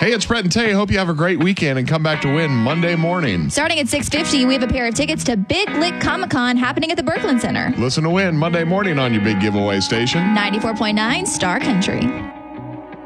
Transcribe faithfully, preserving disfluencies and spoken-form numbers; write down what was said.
Hey, it's Brett and Tay. Hope you have a great weekend and come back to win Monday morning. Starting at six fifty, we have a pair of tickets to Big Lick Comic-Con happening at the Berkland Center. Listen to win Monday morning on your big giveaway station. ninety-four point nine Star Country.